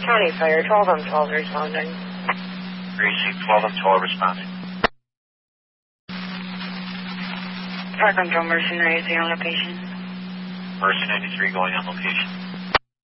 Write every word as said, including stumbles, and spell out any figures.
County Fire, twelve M twelve responding. Precinct twelve M twelve responding. Fire Control, Mercy ninety-three on location. Mercy ninety-three going on location.